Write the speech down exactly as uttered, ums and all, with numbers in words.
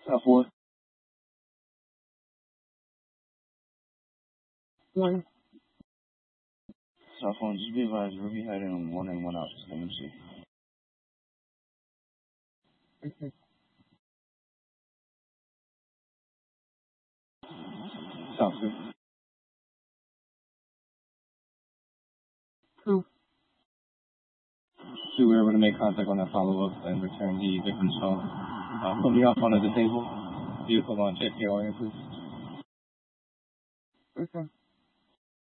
South four. One. South one, just be advised, Ruby had in one and one out, just let me see. Okay. Sounds good. Two. Two, we were able to make contact on that follow-up and return the victim's phone. Uh, put me off on the table. Vehicle on J K R, please. Okay.